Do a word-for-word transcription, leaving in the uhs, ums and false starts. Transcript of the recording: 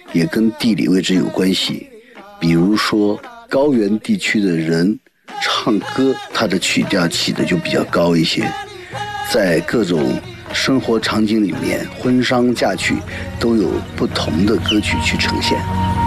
也跟地理位置有关系。比如说高原地区的人唱歌，它的曲调起的就比较高一些，在各种生活场景里面，婚丧嫁娶都有不同的歌曲去呈现。